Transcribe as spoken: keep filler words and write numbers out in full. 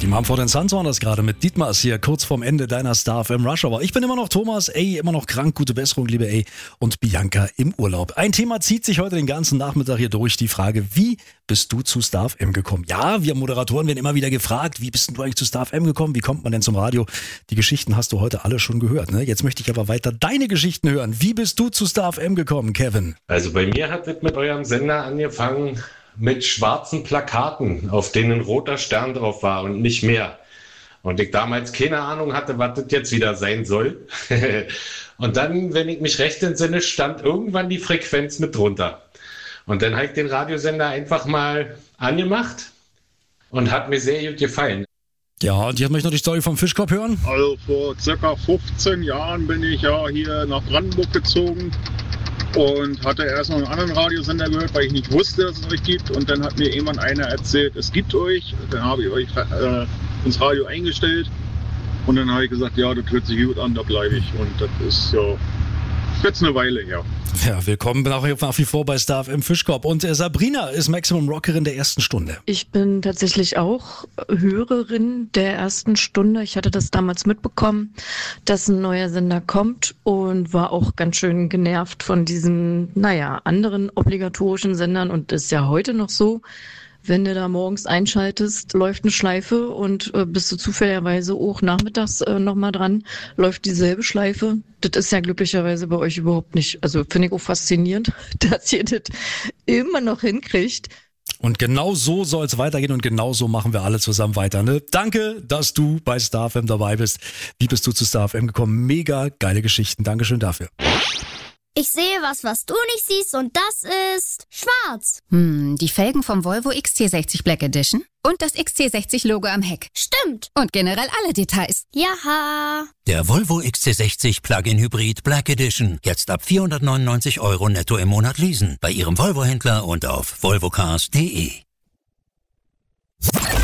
Die Mumford and Sons waren das gerade mit Dietmars hier kurz vorm Ende deiner Star F M Rush Hour. Ich bin immer noch Thomas, ey, immer noch krank, gute Besserung, liebe ey, und Bianca im Urlaub. Ein Thema zieht sich heute den ganzen Nachmittag hier durch, die Frage, wie bist du zu Star F M gekommen? Ja, wir Moderatoren werden immer wieder gefragt, wie bist du eigentlich zu Star F M gekommen? Wie kommt man denn zum Radio? Die Geschichten hast du heute alle schon gehört, ne? Jetzt möchte ich aber weiter deine Geschichten hören. Wie bist du zu Star F M gekommen, Kevin? Also bei mir hat es mit eurem Sender angefangen mit schwarzen Plakaten, auf denen ein roter Stern drauf war und nicht mehr. Und ich damals keine Ahnung hatte, was das jetzt wieder sein soll. Und dann, wenn ich mich recht entsinne, stand irgendwann die Frequenz mit drunter. Und dann habe ich den Radiosender einfach mal angemacht und hat mir sehr gut gefallen. Ja, und jetzt möchte ich noch die Story vom Fischkopf hören. Also vor circa fünfzehn Jahren bin ich ja hier nach Brandenburg gezogen und hatte erst noch einen anderen Radiosender gehört, weil ich nicht wusste, dass es euch gibt. Und dann hat mir jemand einer erzählt, es gibt euch. Dann habe ich euch äh, ins Radio eingestellt und dann habe ich gesagt, ja, das hört sich gut an, da bleibe ich. Und das ist ja jetzt eine Weile her. Ja, willkommen nach wie vor bei Star F M Fischkopf. Und äh, Sabrina ist Maximum Rockerin der ersten Stunde. Ich bin tatsächlich auch Hörerin der ersten Stunde. Ich hatte das damals mitbekommen, dass ein neuer Sender kommt und war auch ganz schön genervt von diesen, naja, anderen obligatorischen Sendern. Und ist ja heute noch so, wenn du da morgens einschaltest, läuft eine Schleife und äh, bist du zufälligerweise auch nachmittags äh, nochmal dran, läuft dieselbe Schleife. Das ist ja glücklicherweise bei euch überhaupt nicht. Also finde ich auch faszinierend, dass ihr das immer noch hinkriegt. Und genau so soll es weitergehen und genau so machen wir alle zusammen weiter. Ne? Danke, dass du bei Star F M dabei bist. Wie bist du zu Star F M gekommen? Mega geile Geschichten. Dankeschön dafür. Ich sehe was, was du nicht siehst, und das ist schwarz. Hm, die Felgen vom Volvo X C sechzig Black Edition und das X C sechzig Logo am Heck. Stimmt. Und generell alle Details. Jaha. Der Volvo X C sechzig Plug-in Hybrid Black Edition. Jetzt ab vierhundertneunundneunzig Euro netto im Monat leasen. Bei Ihrem Volvo-Händler und auf volvocars punkt de.